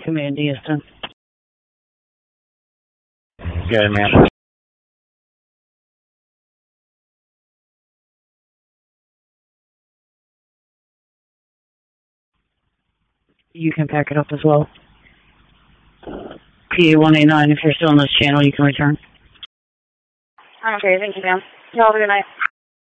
Command Houston. Good, man. You can pack it up as well. PA-189, if you're still on this channel, you can return. Okay, thank you, ma'am. Y'all have a good night.